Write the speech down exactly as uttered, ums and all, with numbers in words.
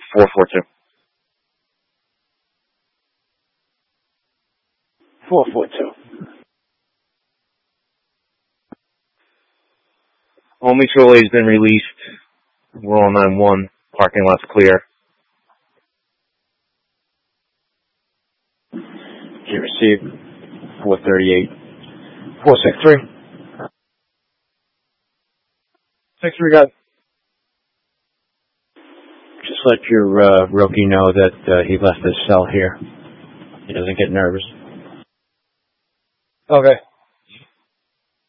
four four two. four four two. All mutual aid has been released. We're on nine one. Parking lot's clear. You received four thirty-eight. four six three. six three, got. Just let your uh, rookie know that uh, he left his cell here. He doesn't get nervous. Okay.